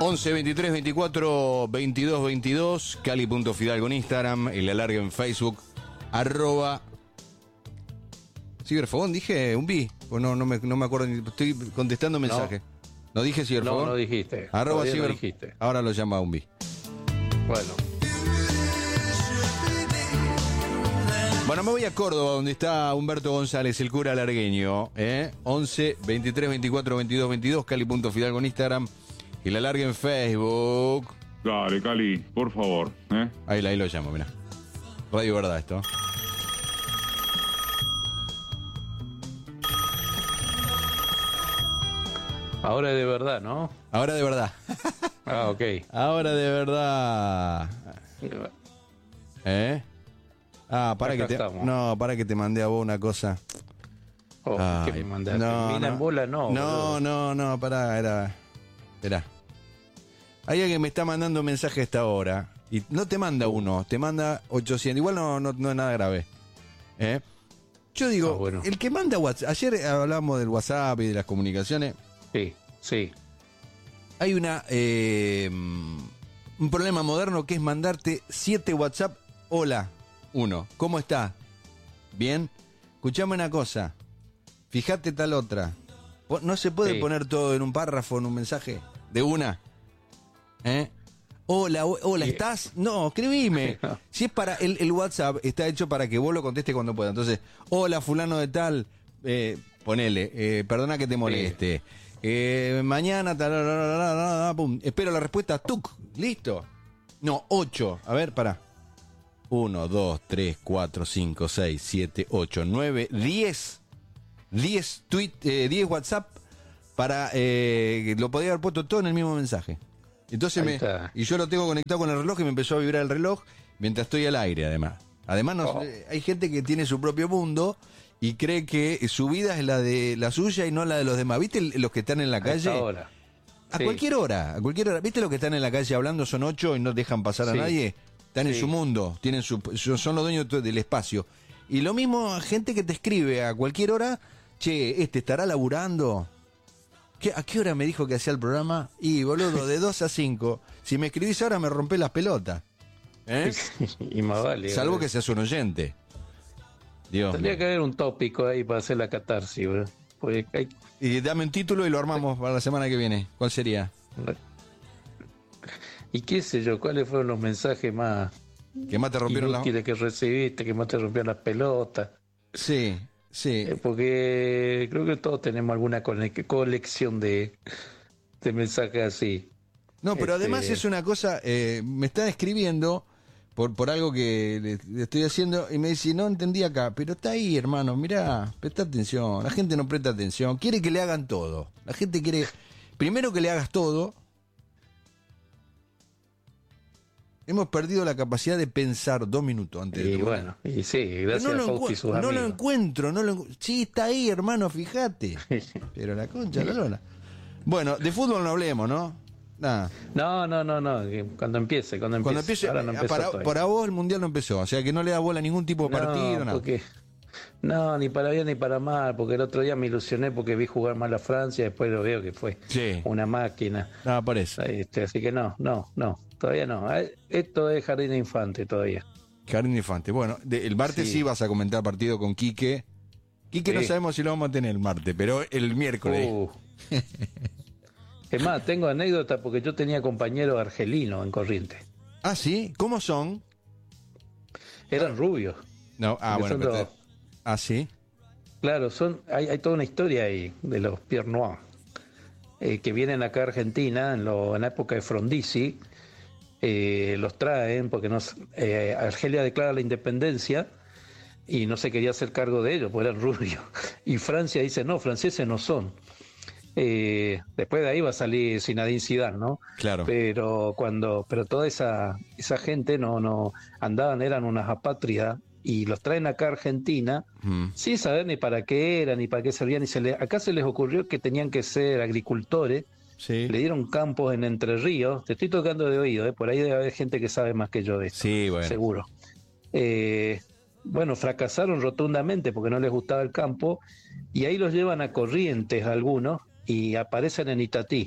11 23 24 22 22, Cali.Fidalgo en Instagram, el alargue en Facebook, @ Ciberfogón, dije un bi, no me acuerdo, estoy contestando mensajes. No dije Ciberfogón. No dijiste. @ Ciber, no dijiste. ahora lo llama un bi. Bueno. Bueno, me voy a Córdoba, donde está Humberto González, el cura largueño. 11 23 24 22 22, Cali.Fidalgo en Instagram, el alargue en Facebook. Dale, Cali, por favor. Ahí lo llamo, mirá. Radio Verdad esto. Ahora de verdad, ¿no? Ahora de verdad. Ah, ok. Ahora de verdad. Para Acá que te... estamos. No, para que te mandé a vos una cosa. Oh, Ay, ¿qué me mandaste? no, Mina en bola, no. No, pará, Esperá. Hay alguien que me está mandando un mensaje a esta hora. Y no te manda uno, te manda 800. Igual no es nada grave. Yo digo, bueno. El que manda WhatsApp. Ayer hablábamos del WhatsApp y de las comunicaciones. Sí. Hay un problema moderno que es mandarte 7 WhatsApp. Hola, 1. ¿Cómo está? ¿Bien? Escuchame una cosa. Fíjate tal otra. ¿No se puede poner todo en un párrafo, en un mensaje? ¿De una? Hola, ¿estás? No, escribime. Si es para... El WhatsApp está hecho para que vos lo contestes cuando pueda. Entonces, hola, fulano de tal, ponele, perdona que te moleste. Mañana, pum, espero la respuesta, tuc, listo. No, 8, a ver, pará. 1, 2, 3, 4, 5, 6, 7, 8, 9, 10 WhatsApp para lo podía haber puesto todo en el mismo mensaje. Entonces y yo lo tengo conectado con el reloj y me empezó a vibrar el reloj mientras estoy al aire, además. Hay gente que tiene su propio mundo y cree que su vida es la de la suya y no la de los demás. ¿Viste los que están en la calle? Ahora. A cualquier hora. ¿Viste los que están en la calle hablando? Son 8 y no dejan pasar a nadie. Están en su mundo, son los dueños del espacio. Y lo mismo gente que te escribe a cualquier hora, che, estará laburando. ¿A qué hora me dijo que hacía el programa? Y boludo, de 2 a 5. Si me escribís ahora me rompés las pelotas. Y más vale. Salvo que seas un oyente. Dios. Tendría que haber un tópico ahí para hacer la catarsis, bro. Y dame un título y lo armamos para la semana que viene. ¿Cuál sería? Y qué sé yo, ¿cuáles fueron los mensajes más... que más te rompieron que recibiste, que más te rompieron las pelotas? Sí. Porque creo que todos tenemos alguna colección de mensajes así. No, pero además es una cosa, me están escribiendo por algo que le estoy haciendo y me dice, no entendí acá, pero está ahí, hermano, mirá, presta atención. La gente no presta atención, quiere que le hagan todo. La gente quiere, primero que le hagas todo. Hemos perdido la capacidad de pensar 2 minutos antes de... Y bueno, y sí, gracias a Fauci y sus amigos. No lo encuentro. Sí, está ahí, hermano, fíjate. Pero la concha, la lona. Bueno, de fútbol no hablemos, ¿no? Nada. No. Cuando empiece. Ahora no empezó para vos el Mundial no empezó, o sea que no le da bola a ningún tipo de partido, nada. No, ni para bien ni para mal, porque el otro día me ilusioné porque vi jugar mal a Francia, después lo veo que fue una máquina. No, por eso. Así que no, todavía no. Esto es jardín de infante todavía. Jardín de infante. Bueno, el martes sí vas a comentar partido con Quique. Quique no sabemos si lo vamos a tener el martes, pero el miércoles. Es más, tengo anécdota porque yo tenía compañeros argelinos en Corrientes. ¿Ah, sí? ¿Cómo son? Eran rubios. No, bueno, ¿ah, sí? Claro, hay toda una historia ahí de los Pierre Noir, que vienen acá a Argentina en la época de Frondizi, los traen porque Argelia declara la independencia y no se quería hacer cargo de ellos, porque eran rubios. Y Francia dice, no, franceses no son. Después de ahí va a salir Zinedine Zidane, ¿no? Claro. Pero toda esa gente no andaban, eran unas apátridas y los traen acá a Argentina sin saber ni para qué eran ni para qué servían. Acá se les ocurrió que tenían que ser agricultores. Sí. Le dieron campos en Entre Ríos. Te estoy tocando de oído, por ahí debe haber gente que sabe más que yo de esto. Sí, bueno. Seguro. Bueno, fracasaron rotundamente porque no les gustaba el campo y ahí los llevan a Corrientes algunos y aparecen en Itatí.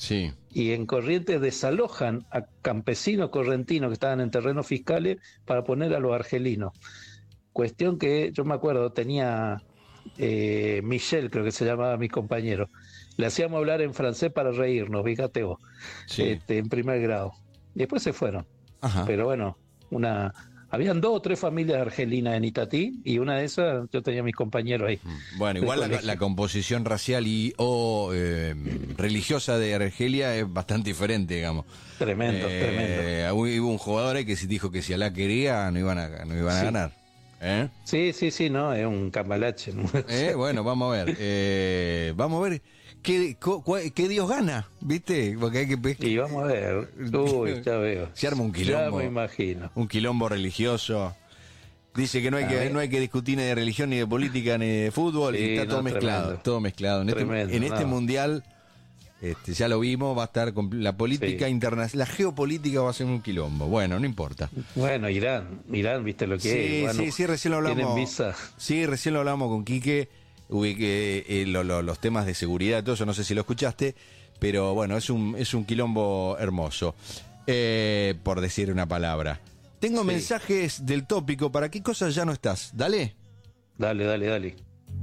Sí. Y en Corrientes desalojan a campesinos correntinos que estaban en terrenos fiscales para poner a los argelinos. Cuestión que yo me acuerdo, tenía Michel, creo que se llamaba mi compañero. Le hacíamos hablar en francés para reírnos, fíjate vos, Sí. en primer grado. Y después se fueron. Ajá. Pero bueno, habían 2 o 3 familias argelinas en Itatí y una de esas yo tenía mis compañeros ahí. Bueno, igual la composición racial o religiosa de Argelia es bastante diferente, digamos. Tremendo, tremendo. Hubo un jugador ahí que dijo que si Alá quería no iban a ganar. Sí, no, es un cambalache. ¿No? Bueno, vamos a ver. Vamos a ver qué Dios gana, ¿viste? Porque hay que Y vamos a ver. Uy, ya veo. Se arma un quilombo. Ya me imagino. Un quilombo religioso. Dice que no hay que discutir ni de religión, ni de política, ni de fútbol. Sí, y está todo mezclado. Tremendo. Todo mezclado. En este mundial, ya lo vimos, va a estar con la política internacional. La geopolítica va a ser un quilombo. Bueno, no importa. Bueno, Irán, viste lo que Sí, es. Bueno, sí, recién lo hablamos. ¿Tienen visa? Sí, recién lo hablamos con Quique. Los temas de seguridad, todo eso, no sé si lo escuchaste, pero bueno, es un quilombo hermoso, por decir una palabra. Tengo mensajes del tópico. ¿Para qué cosas ya no estás? Dale. Dale.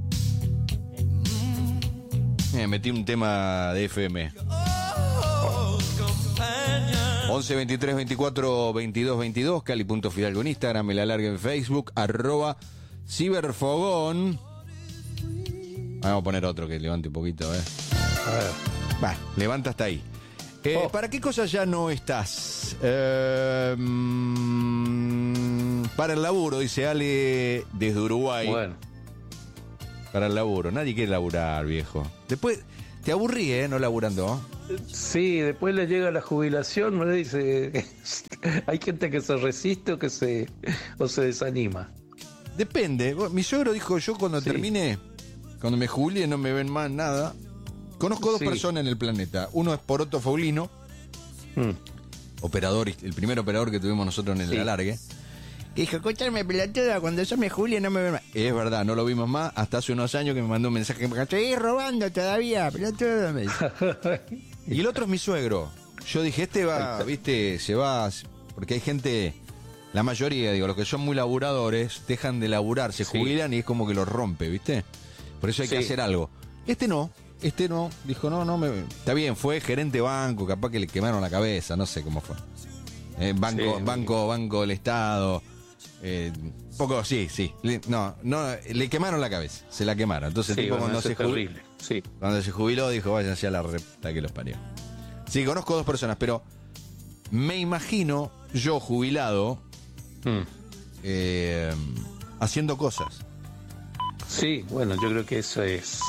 Metí un tema de FM. 11 23 24 22 22, Cali.Fidalgo en Instagram, me la larga en Facebook, @ciberfogón. Vamos a poner otro que levante un poquito, A ver. Va, levanta hasta ahí. ¿Para qué cosas ya no estás? Para el laburo, dice Ale desde Uruguay. Bueno. Para el laburo, nadie quiere laburar, viejo. Después, te aburrí, no laburando. Sí, después le llega la jubilación, me dice, hay gente que se resiste o se desanima. Depende. Mi suegro dijo, yo cuando termine, cuando me jubile no me ven más nada. Conozco 2 personas en el planeta. Uno es Poroto Faulino, operador, el primer operador que tuvimos nosotros en el alargue, que dijo, escúchame, pelotuda, cuando yo me jubile no me ven más. Es verdad, no lo vimos más hasta hace unos años que me mandó un mensaje, me estoy robando todavía, pelotuda, me dice. Y el otro es mi suegro. Yo dije, viste, se va, porque hay gente, la mayoría, digo, los que son muy laburadores, dejan de laburar, se jubilan y es como que los rompe, ¿viste? Por eso hay que hacer algo. Este no, dijo, está bien, fue gerente banco, capaz que le quemaron la cabeza, no sé cómo fue. Banco del Estado, poco, sí, le quemaron la cabeza, se la quemaron. Entonces el tipo cuando se jubiló dijo, váyanse a la repta que los parió. Sí, conozco 2 personas, pero me imagino yo jubilado haciendo cosas. Sí, bueno, yo creo que esa es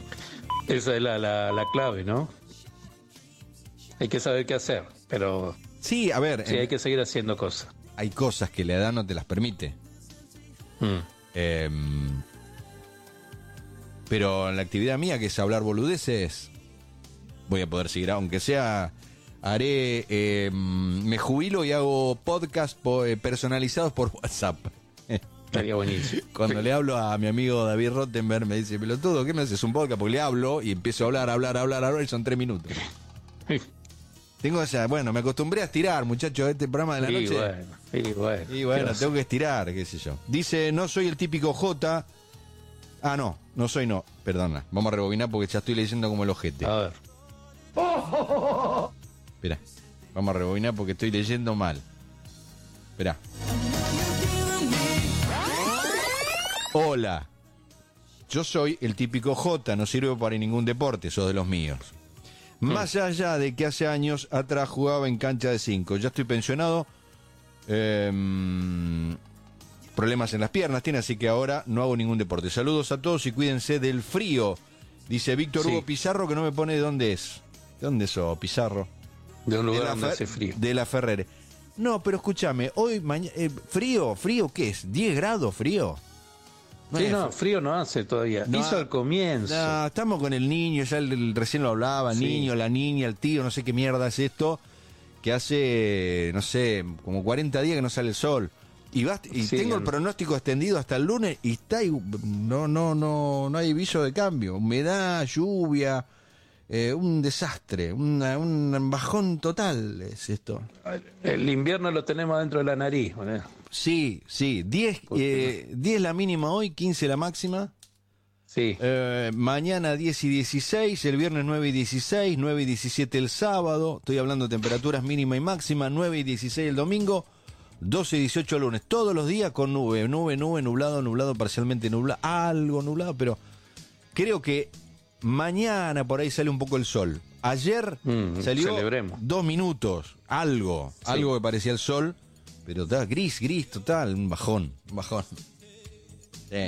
la clave, ¿no? Hay que saber qué hacer, pero sí, a ver, hay que seguir haciendo cosas. Hay cosas que la edad no te las permite. Pero en la actividad mía, que es hablar boludeces, voy a poder seguir, aunque sea, me jubilo y hago podcast personalizados por WhatsApp. Estaría buenísimo. Cuando le hablo a mi amigo David Rottenberg, me dice, pelotudo, ¿qué me haces un podcast? Porque le hablo y empiezo a hablar y son 3 minutos. Tengo me acostumbré a estirar, muchachos, este programa de la noche. Y bueno, tengo que estirar, qué sé yo. Dice, no soy el típico J. No soy, perdona. Vamos a rebobinar porque ya estoy leyendo como el ojete. A ver. Espera, vamos a rebobinar porque estoy leyendo mal. Espera. Hola, yo soy el típico J, no sirvo para ningún deporte, sos de los míos. Más allá de que hace años atrás jugaba en cancha de 5, ya estoy pensionado, problemas en las piernas tiene, así que ahora no hago ningún deporte. Saludos a todos y cuídense del frío, dice Víctor Hugo Pizarro, que no me pone de dónde es. ¿De dónde sos, Pizarro? De un lugar donde hace frío. De la Ferrere. No, pero escúchame, hoy, frío, ¿qué es? ¿10 grados frío? Frío no hace todavía. Hizo al comienzo. No, estamos con el niño, ya recién lo hablaba, el niño, la niña, el tío, no sé qué mierda es esto, que hace, no sé, como 40 días que no sale el sol. Y tengo el pronóstico extendido hasta el lunes y no hay viso de cambio. Humedad, lluvia, un desastre, un bajón total es esto. El invierno lo tenemos dentro de la nariz. ¿No? Sí, 10 la mínima hoy, 15 la máxima. Sí. Mañana 10 y 16, el viernes 9 y 16, 9 y 17 el sábado. Estoy hablando de temperaturas mínima y máxima, 9 y 16 el domingo, 12 y 18 el lunes. Todos los días con nube, nublado, parcialmente nublado, algo nublado, pero creo que mañana por ahí sale un poco el sol. Ayer salió celebremos. 2 minutos, algo que parecía el sol, pero está gris, total, un bajón. Sí.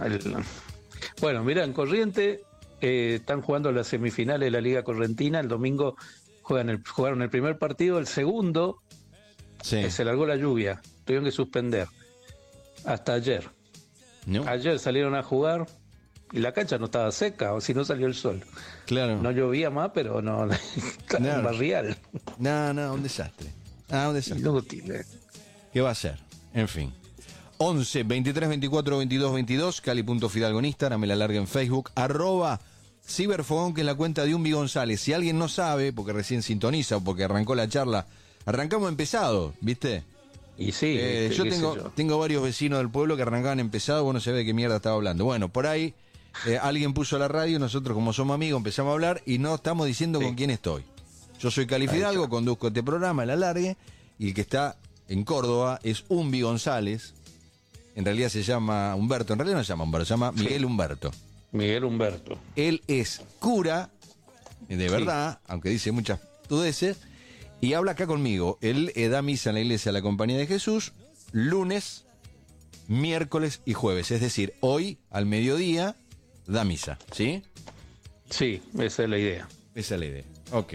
Bueno, mirá, en Corriente están jugando las semifinales de la Liga Correntina. El domingo jugaron el primer partido, el segundo se largó la lluvia, tuvieron que suspender hasta ayer. ¿No? Ayer salieron a jugar y la cancha no estaba seca, o si no salió el sol. Claro. No llovía más, pero no, estaba en barrial. No, un desastre. Inútil. ¿Qué va a ser? En fin. 11 23 24 22 22, Cali.Fidalgo en Instagram, me la larga en Facebook, @Ciberfogón, que es la cuenta de Umbi González. Si alguien no sabe, porque recién sintoniza o porque arrancó la charla, arrancamos empezado, ¿viste? Y sí, yo tengo varios vecinos del pueblo que arrancaban empezado, vos no sabés de qué mierda estaba hablando. Bueno, por ahí alguien puso la radio, nosotros como somos amigos empezamos a hablar y no estamos diciendo con quién estoy. Yo soy Cali Fidalgo, conduzco este programa, el alargue, y el que está en Córdoba es Umbi González. En realidad se llama Humberto, en realidad no se llama Humberto, se llama Miguel Humberto. Miguel Humberto. Él es cura, de verdad, aunque dice muchas tudeces, y habla acá conmigo. Él da misa en la iglesia de la Compañía de Jesús, lunes, miércoles y jueves. Es decir, hoy, al mediodía, da misa, ¿sí? Sí, esa es la idea. Esa es la idea, ok.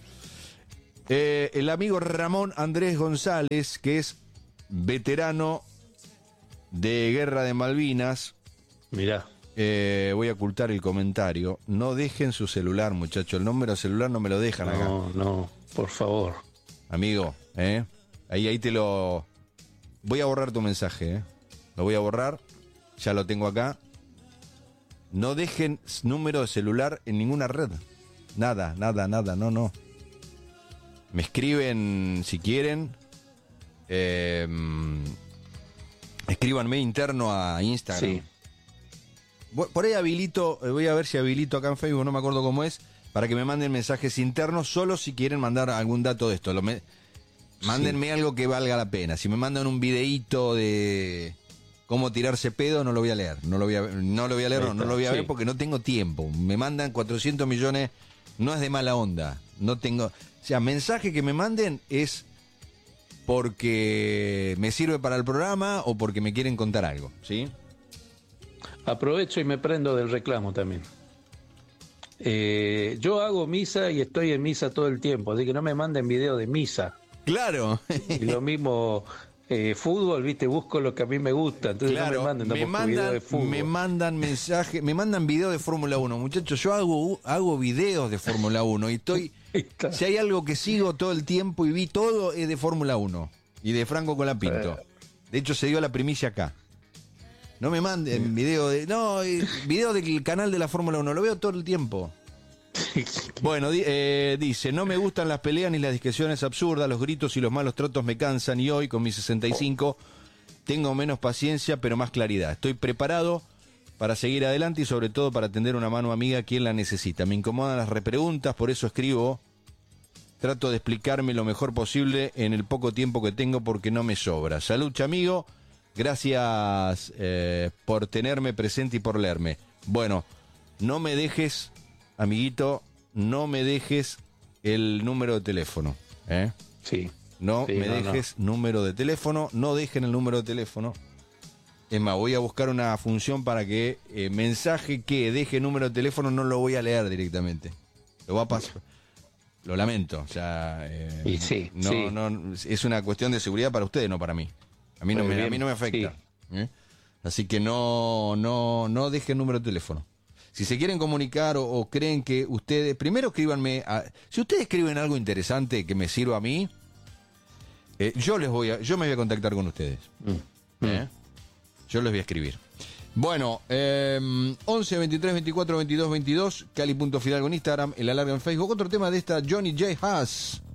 El amigo Ramón Andrés González, que es veterano de Guerra de Malvinas. Mirá. Voy a ocultar el comentario. No dejen su celular, muchacho. El número de celular no me lo dejan acá. No, por favor. Amigo, ahí te lo... Voy a borrar tu mensaje, Lo voy a borrar. Ya lo tengo acá. No dejen número de celular en ninguna red. Nada, no. Me escriben si quieren. Escríbanme interno a Instagram. Sí. Por ahí habilito, voy a ver si habilito acá en Facebook, no me acuerdo cómo es, para que me manden mensajes internos, solo si quieren mandar algún dato de esto. Mándenme algo que valga la pena. Si me mandan un videíto de cómo tirarse pedo, no lo voy a leer. No lo voy a ver porque no tengo tiempo. Me mandan 400 millones, no es de mala onda. No tengo... O sea, mensaje que me manden es porque me sirve para el programa o porque me quieren contar algo, ¿sí? Aprovecho y me prendo del reclamo también. Yo hago misa y estoy en misa todo el tiempo, así que no me manden video de misa. Claro. Y lo mismo fútbol, viste, busco lo que a mí me gusta, entonces claro, no me mandan video de fútbol. Me mandan mensajes, me mandan video de Fórmula 1. Muchachos, yo hago videos de Fórmula 1 y estoy... Si hay algo que sigo todo el tiempo y vi todo es de Fórmula 1 y de Franco Colapinto. De hecho, se dio la primicia acá. No me manden video del canal de la Fórmula 1, lo veo todo el tiempo. Bueno, dice, no me gustan las peleas ni las discusiones absurdas, los gritos y los malos tratos me cansan y hoy, con mis 65, tengo menos paciencia pero más claridad. Estoy preparado para seguir adelante y sobre todo para tender una mano amiga a quien la necesita. Me incomodan las repreguntas, por eso escribo. Trato de explicarme lo mejor posible en el poco tiempo que tengo porque no me sobra. Salud, amigo. Gracias por tenerme presente y por leerme. Bueno, no me dejes, amiguito, no me dejes el número de teléfono. Sí. No me dejes número de teléfono, no dejen el número de teléfono. Es más, voy a buscar una función para que mensaje que deje número de teléfono no lo voy a leer directamente. Lo va a pasar. Lo lamento. O sea, no, es una cuestión de seguridad para ustedes, no para mí. A mí no me afecta. Sí. Así que no dejen número de teléfono. Si se quieren comunicar o creen que ustedes... Primero escríbanme... si ustedes escriben algo interesante que me sirva a mí, yo me voy a contactar con ustedes. Yo les voy a escribir. Bueno, 11 23 24 22 22, Cali.Fidalgo en Instagram, el alargue en Facebook. Otro tema de esta, Johnny J. Haas.